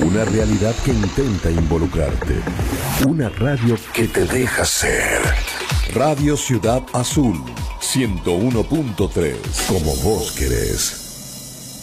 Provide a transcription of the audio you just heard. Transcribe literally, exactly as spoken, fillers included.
Una realidad que intenta involucrarte. Una radio que te deja ser. Radio Ciudad Azul, ciento uno punto tres. Como vos querés.